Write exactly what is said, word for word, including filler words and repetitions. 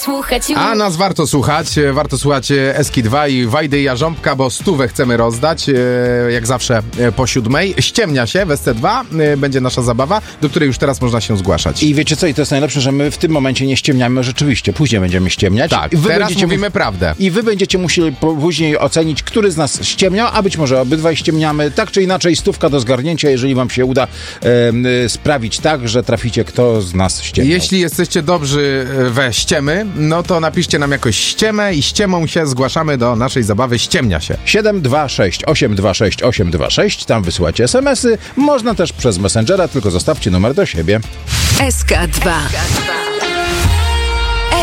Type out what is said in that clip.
słuchać. A nas warto słuchać, warto słuchać Eski dwa i Wajdy i Jarząbka, bo stówę chcemy rozdać, jak zawsze po siódmej. Ściemnia się w S C dwa, będzie nasza zabawa, do której już teraz można się zgłaszać. I wiecie co, i to jest najlepsze, że my w tym momencie nie ściemniamy rzeczywiście, później będziemy ściemniać. Tak, wy teraz będziecie mówimy mu... prawdę. I wy będziecie musieli później ocenić, który z nas ściemniał, a być może obydwaj ściemniamy. Tak czy inaczej, stówka do zgarnięcia, jeżeli wam się uda e, sprawić tak, że traficie, kto z nas ściemniał. Jeśli jesteście dobrzy we ściemy, no to napiszcie nam jakoś ściemę i ściemą się zgłaszamy do naszej zabawy Ściemnia się. siedem dwa sześć osiem dwa sześć osiem dwa sześć, tam wysyłacie es em esy, można też przez Messengera, tylko zostawcie numer do siebie. S K dwa.